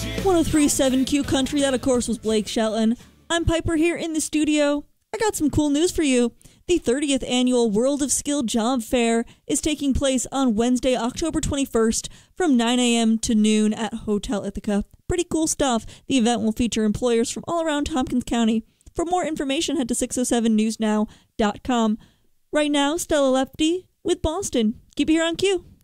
1037 Q Country, that of course was Blake Shelton. I'm Piper here in the studio. I got some cool news for you. The 30th annual World of Skill Job Fair is taking place on Wednesday, October 21st from 9 a.m. to noon at Hotel Ithaca. Pretty cool stuff. The event will feature employers from all around Tompkins County. For more information, head to 607newsnow.com. Right now, Stella Lefty with Boston. Keep it here on Q.